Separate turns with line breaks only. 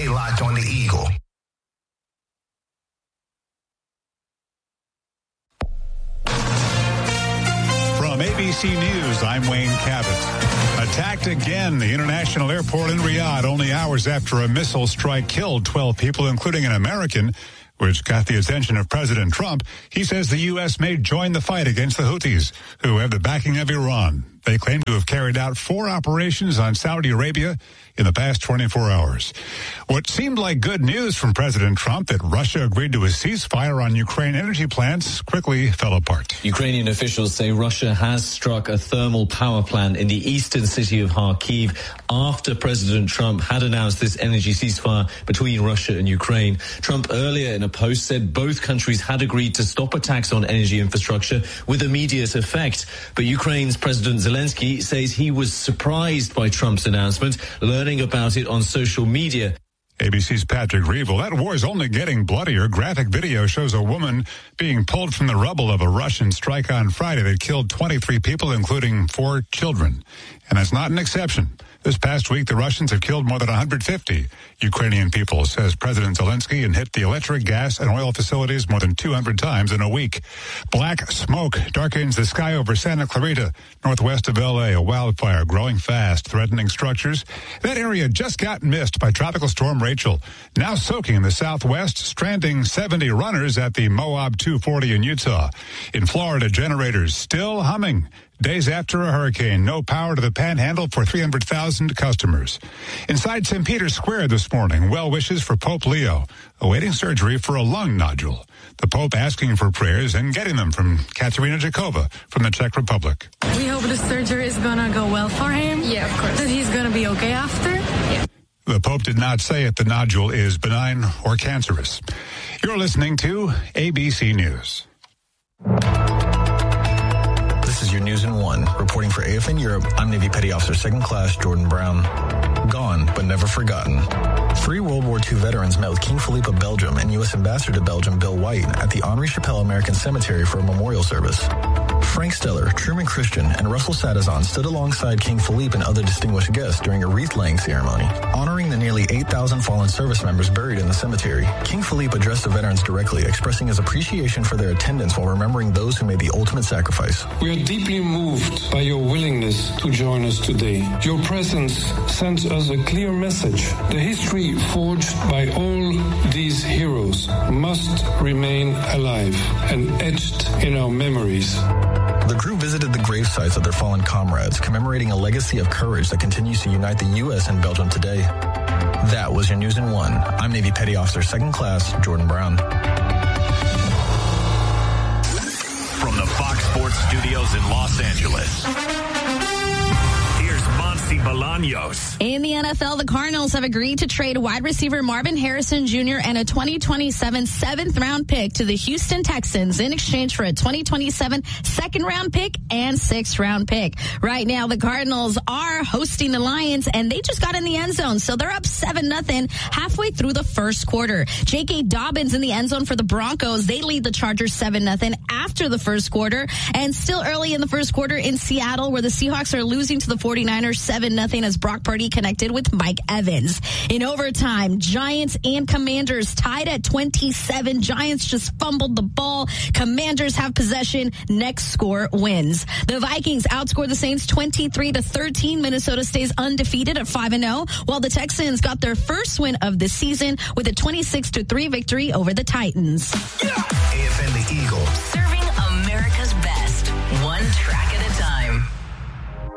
Stay locked on the Eagle.
From ABC News, I'm Wayne Cabot. Attacked again, the international airport in Riyadh only hours after a missile strike killed 12 people, including an American, which got the attention of President Trump. He says the U.S. may join the fight against the Houthis, who have the backing of Iran. They claim to have carried out 4 operations on Saudi Arabia in the past 24 hours. What seemed like good news from President Trump, that Russia agreed to a ceasefire on Ukraine energy plants, quickly fell apart.
Ukrainian officials say Russia has struck a thermal power plant in the eastern city of Kharkiv after President Trump had announced this energy ceasefire between Russia and Ukraine. Trump earlier in a post said both countries had agreed to stop attacks on energy infrastructure with immediate effect. But Ukraine's President Zelensky says he was surprised by Trump's announcement, learning about it on social media.
ABC's Patrick Reeve. Well, that war is only getting bloodier. Graphic video shows a woman being pulled from the rubble of a Russian strike on Friday that killed 23 people, including 4 children. And that's not an exception. This past week, the Russians have killed more than 150 Ukrainian people, says President Zelensky, and hit the electric, gas, and oil facilities more than 200 times in a week. Black smoke darkens the sky over Santa Clarita, northwest of L.A., a wildfire growing fast, threatening structures. That area just got missed by Tropical Storm Rachel, now soaking in the southwest, stranding 70 runners at the Moab 240 in Utah. In Florida, generators still humming. Days after a hurricane, no power to the Panhandle for 300,000 customers. Inside St. Peter's Square this morning, well wishes for Pope Leo, awaiting surgery for a lung nodule. The Pope asking for prayers and getting them from Katerina Jakova from the Czech Republic.
We hope the surgery is going to go well for him. Yeah, of course. That he's going to be okay after. Yeah.
The Pope did not say if the nodule is benign or cancerous. You're listening to ABC News.
This is your News in 1. Reporting for AFN Europe, I'm Navy Petty Officer 2nd Class Jordan Brown. Gone, but never forgotten. 3 World War II veterans met with King Philippe of Belgium and U.S. Ambassador to Belgium Bill White at the Henri Chapelle American Cemetery for a memorial service. Frank Steller, Truman Christian, and Russell Sadazan stood alongside King Philippe and other distinguished guests during a wreath-laying ceremony, honoring the nearly 8,000 fallen service members buried in the cemetery. King Philippe addressed the veterans directly, expressing his appreciation for their attendance while remembering those who made the ultimate sacrifice.
We are deeply moved by your willingness to join us today. Your presence sends us a clear message. The history forged by all these heroes must remain alive and etched in our memories.
The crew visited the grave sites of their fallen comrades, commemorating a legacy of courage that continues to unite the U.S. and Belgium today. That was your News in 1. I'm Navy Petty Officer 2nd Class Jordan Brown.
From the Fox Sports Studios in Los Angeles, here's Monty Bolaños.
In the NFL, the Cardinals have agreed to trade wide receiver Marvin Harrison Jr. and a 2027 7th-round pick to the Houston Texans in exchange for a 2027 2nd-round pick and 6th-round pick. Right now, the Cardinals are hosting the Lions, and they just got in the end zone, so they're up 7-0 halfway through the first quarter. J.K. Dobbins in the end zone for the Broncos. They lead the Chargers 7-0 after the first quarter, and still early in the first quarter in Seattle, where the Seahawks are losing to the 49ers 7-0 as Brock Purdy connected with Mike Evans. In overtime, Giants and Commanders tied at 27. Giants just fumbled the ball. Commanders have possession. Next score wins. The Vikings outscored the Saints 23-13. Minnesota stays undefeated at 5-0, while the Texans got their first win of the season with a 26-3 victory over the Titans.
AFN